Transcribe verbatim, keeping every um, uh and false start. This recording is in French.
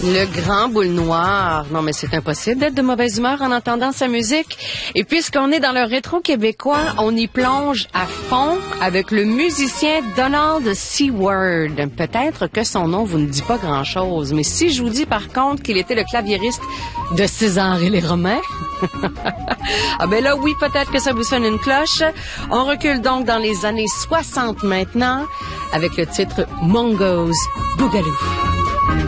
Le grand boule noir. Non, mais c'est impossible d'être de mauvaise humeur en entendant sa musique. Et puisqu'on est dans le rétro québécois, on y plonge à fond avec le musicien Donald Seward. Peut-être que son nom vous ne dit pas grand-chose, mais si je vous dis par contre qu'il était le claviériste de César et les Romains, ah ben là, oui, peut-être que ça vous sonne une cloche. On recule donc dans les années soixante maintenant avec le titre Mongo's Boogaloo.